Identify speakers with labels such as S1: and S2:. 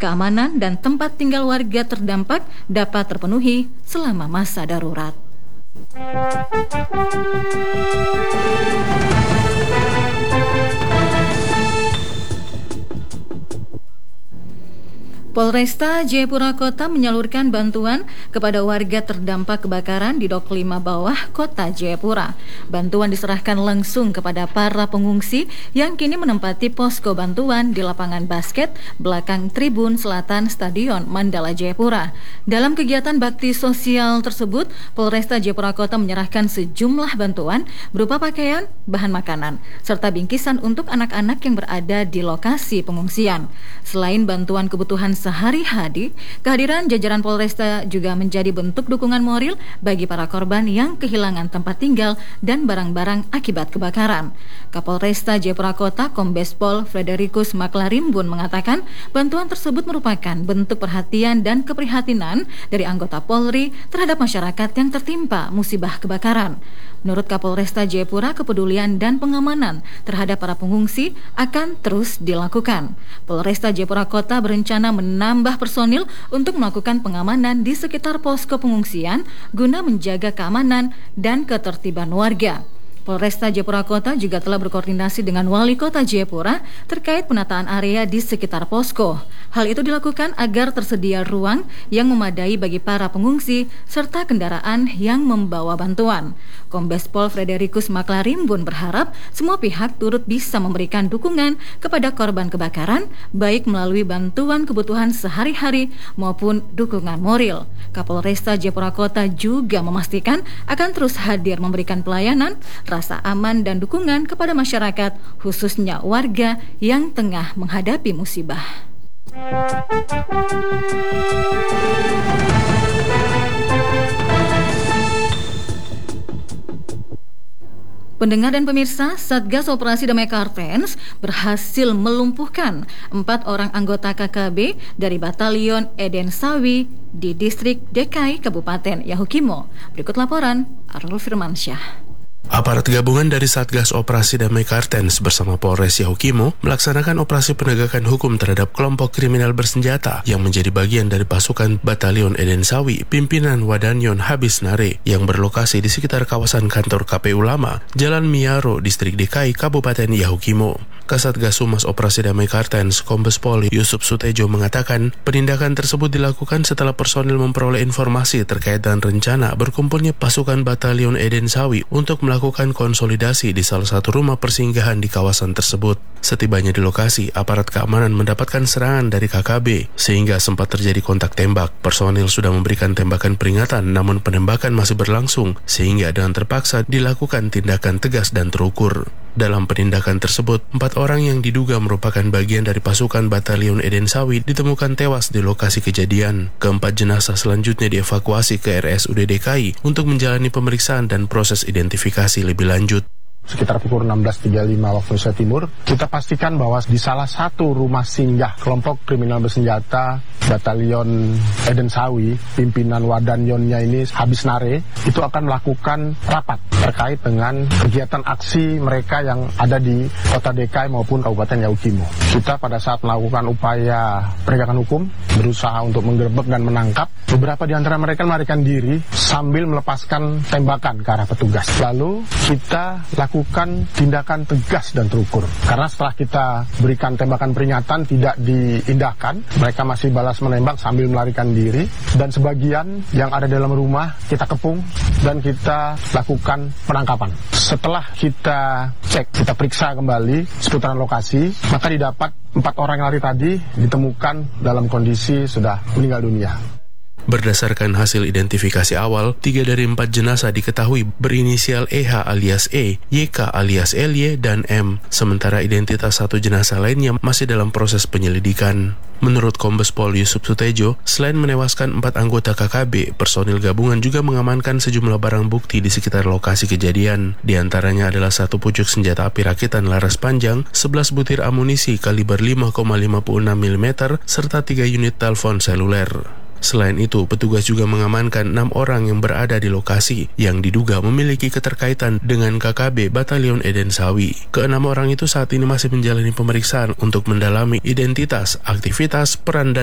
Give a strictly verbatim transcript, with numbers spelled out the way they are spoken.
S1: keamanan dan tempat tinggal warga terdampak dapat terpenuhi selama masa darurat. Polresta Jayapura Kota menyalurkan bantuan kepada warga terdampak kebakaran di Dok lima Bawah Kota Jayapura. Bantuan diserahkan langsung kepada para pengungsi yang kini menempati posko bantuan di lapangan basket belakang Tribun Selatan Stadion Mandala Jayapura. Dalam kegiatan bakti sosial tersebut, Polresta Jayapura Kota menyerahkan sejumlah bantuan berupa pakaian, bahan makanan, serta bingkisan untuk anak-anak yang berada di lokasi pengungsian. Selain bantuan kebutuhan sehari-hari, kehadiran jajaran Polresta juga menjadi bentuk dukungan moral bagi para korban yang kehilangan tempat tinggal dan barang-barang akibat kebakaran. Kapolresta Jayapura Kota Kombes Pol Frederikus Maklarimbun mengatakan bantuan tersebut merupakan bentuk perhatian dan keprihatinan dari anggota Polri terhadap masyarakat yang tertimpa musibah kebakaran. Menurut Kapolresta Jayapura, kepedulian dan pengamanan terhadap para pengungsi akan terus dilakukan. Polresta Jayapura Kota berencana menambah personil untuk melakukan pengamanan di sekitar posko pengungsian guna menjaga keamanan dan ketertiban warga. Polresta Jayapura Kota juga telah berkoordinasi dengan Wali Kota Jayapura terkait penataan area di sekitar posko. Hal itu dilakukan agar tersedia ruang yang memadai bagi para pengungsi serta kendaraan yang membawa bantuan. Kombes Pol Frederikus Maklarimbun berharap semua pihak turut bisa memberikan dukungan kepada korban kebakaran, baik melalui bantuan kebutuhan sehari-hari maupun dukungan moral. Kapolresta Jayapura Kota juga memastikan akan terus hadir memberikan pelayanan, rasa aman dan dukungan kepada masyarakat, khususnya warga yang tengah menghadapi musibah. Pendengar dan pemirsa, Satgas Operasi Damai Kartens berhasil melumpuhkan empat orang anggota K K B dari Batalion Eden Sawi di Distrik D K I Kabupaten Yahukimo. Berikut laporan Arul Firmansyah.
S2: Aparat gabungan dari Satgas Operasi Damai Kartens bersama Polres Yahukimo melaksanakan operasi penegakan hukum terhadap kelompok kriminal bersenjata yang menjadi bagian dari pasukan Batalion Eden Sawi pimpinan Wadanyon Habis Nare yang berlokasi di sekitar kawasan kantor K P U Lama, Jalan Miaro, Distrik D K I Kabupaten Yahukimo. Kasatgas Humas Operasi Damai Kartens Kombes Pol Yusuf Sutejo mengatakan penindakan tersebut dilakukan setelah personil memperoleh informasi terkait dengan rencana berkumpulnya pasukan Batalion Eden Sawi untuk melakukan konsolidasi di salah satu rumah persinggahan di kawasan tersebut. Setibanya di lokasi, aparat keamanan mendapatkan serangan dari K K B sehingga sempat terjadi kontak tembak. Personil sudah memberikan tembakan peringatan, namun penembakan masih berlangsung sehingga dengan terpaksa dilakukan tindakan tegas dan terukur. Dalam penindakan tersebut, empat orang yang diduga merupakan bagian dari pasukan Batalion Eden Sawi ditemukan tewas di lokasi kejadian. Keempat jenazah selanjutnya dievakuasi ke R S U D D K I untuk menjalani pemeriksaan dan proses identifikasi lebih lanjut.
S3: Sekitar pukul enam belas tiga puluh lima waktu Indonesia Timur, kita pastikan bahwa di salah satu rumah singgah kelompok kriminal bersenjata Batalion Eden Sawi, pimpinan Wadanyonnya ini Habis Nare, itu akan melakukan rapat terkait dengan kegiatan aksi mereka yang ada di kota D K I maupun Kabupaten Yahukimo. Kita pada saat melakukan upaya penegakan hukum, berusaha untuk menggerebek dan menangkap, beberapa di antara mereka melarikan diri sambil melepaskan tembakan ke arah petugas. Lalu kita lakukan lakukan tindakan tegas dan terukur. Karena setelah kita berikan tembakan peringatan tidak diindahkan, mereka masih balas menembak sambil melarikan diri, dan sebagian yang ada dalam rumah kita kepung dan kita lakukan penangkapan. Setelah kita cek, kita periksa kembali seputaran lokasi, maka didapat empat orang yang lari tadi ditemukan dalam kondisi sudah meninggal dunia.
S2: Berdasarkan hasil identifikasi awal, tiga dari empat jenazah diketahui berinisial E H alias E, Y K alias L Y, dan M. Sementara identitas satu jenazah lainnya masih dalam proses penyelidikan. Menurut Kombes Pol Yusuf Sutejo, selain menewaskan empat anggota K K B, personil gabungan juga mengamankan sejumlah barang bukti di sekitar lokasi kejadian. Di antaranya adalah satu pucuk senjata api rakitan laras panjang, sebelas butir amunisi kaliber lima koma lima enam milimeter, serta tiga unit telepon seluler. Selain itu, petugas juga mengamankan enam orang yang berada di lokasi yang diduga memiliki keterkaitan dengan K K B Batalion Eden Sawi. Keenam orang itu saat ini masih menjalani pemeriksaan untuk mendalami identitas, aktivitas, peran, dan